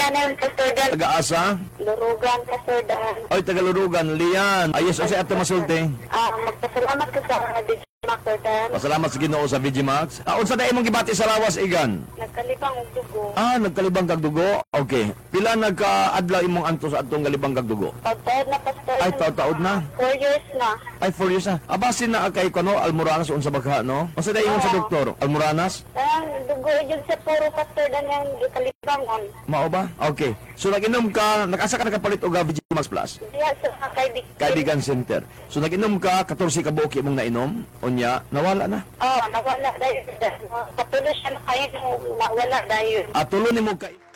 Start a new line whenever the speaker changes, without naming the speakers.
Lian yung Pastor Dan.
Taga-asa?
Lurugan, Pastor Dan.
Oy, taga-Lurugan, Lian. Ayos, o siya ato masulti.
Magpasalamat ka sa DJ Pastor Dan.
Pasalamat sa Ginoo sa VGMax. Unsa dai imong gibati sa lawas, Igan?
Nagkalibang og dugo.
Nagkalibang kag dugo. Okay. Pila nagka-adlaw imong anto sa atong galibang kag dugo?
Pagtaod na, Pastor.
Ay, taod-taod na.
4 years na.
Ay, 4 years na. Abasin na kay kuno Almoranas unsa bagha, no? Unsa dai ingon sa doktor? Almoranas?
Ang dugo yun sa puro Pastor Dan yung kalibangon.
Mao ba? Okay. So nag-inom ka, nakasa ka nakapalit og VGMax Plus?
Diya sa
Kaibigan Center. So nag-inom ka 14 ka buok imong nainom, unya nawala na.
nawala dahil. Patuloy siya na kayo, nawala dahil.
At tulo nimo ka